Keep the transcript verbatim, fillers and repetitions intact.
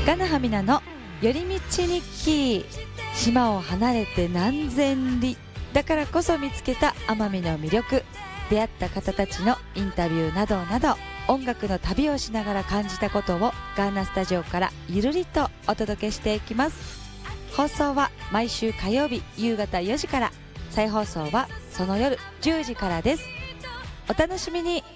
ガナハミナの寄り道日記。島を離れて何千里だからこそ見つけた奄美の魅力、出会った方たちのインタビューなどなど、音楽の旅をしながら感じたことをガーナスタジオからゆるりとお届けしていきます。放送は毎週火曜日夕方よじから、再放送はその夜じゅうじからです。お楽しみに。